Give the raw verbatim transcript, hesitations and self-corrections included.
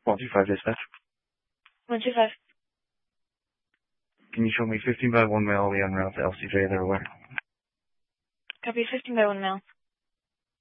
one two five dispatch. one two five. Can you show me fifteen by one male, we en route to L C J, they're aware? Copy fifteen by one male.